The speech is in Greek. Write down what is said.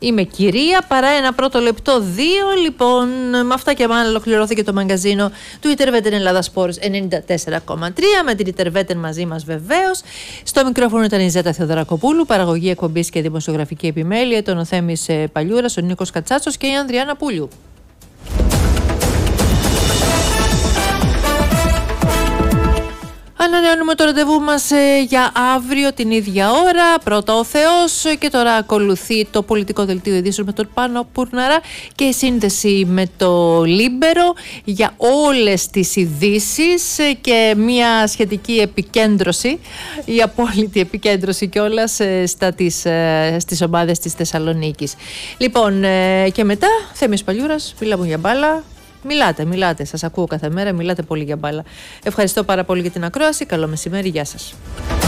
Είμαι κυρία, παρά ένα πρώτο λεπτό 2. Λοιπόν, με αυτά και μάλλον ολοκληρώθηκε το μαγκαζίνο του Ιντερβέτεν Ελλάδα Sports 94,3 με την Ιντερβέτεν μαζί μας βεβαίως. Στο μικρόφωνο ήταν η Ζέτα Θεοδωρακοπούλου, παραγωγή εκπομπής και δημοσιογραφική επιμέλεια, ήταν ο Θέμης Παλιούρας, ο Νίκος Κατσάτσος και η Ανδριάννα Πούλιου. Ανανεώνουμε το ραντεβού μας για αύριο την ίδια ώρα, πρώτα ο Θεός, και τώρα ακολουθεί το πολιτικό δελτίο ειδήσεων με τον Πάνο Πουρναρά και η σύνδεση με το Λίμπερο για όλες τις ειδήσεις και μια σχετική επικέντρωση, η απόλυτη επικέντρωση κιόλας στις ομάδες της Θεσσαλονίκης. Λοιπόν, και μετά Θέμης Παλιούρας, μιλάμε για μπάλα. Μιλάτε, σας ακούω κάθε μέρα, μιλάτε πολύ για μπάλα. Ευχαριστώ πάρα πολύ για την ακρόαση, καλό μεσημέρι, γεια σας.